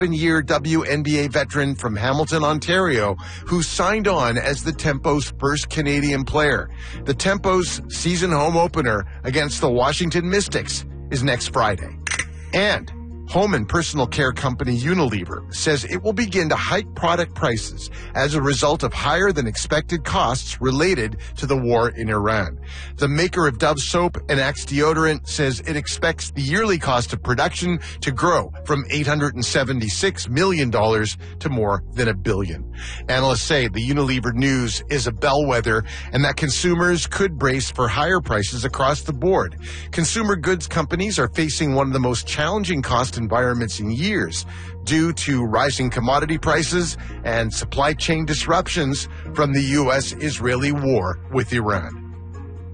Year WNBA veteran from Hamilton, Ontario, who signed on as the Tempo's first Canadian player. The Tempo's season home opener against the Washington Mystics is next Friday. And home and personal care company Unilever says it will begin to hike product prices as a result of higher than expected costs related to the war in Iran. The maker of Dove soap and Axe deodorant says it expects the yearly cost of production to grow from $876 million to more than $1 billion. Analysts say the Unilever news is a bellwether and that consumers could brace for higher prices across the board. Consumer goods companies are facing one of the most challenging cost environments in years due to rising commodity prices and supply chain disruptions from the U.S.-Israeli war with Iran.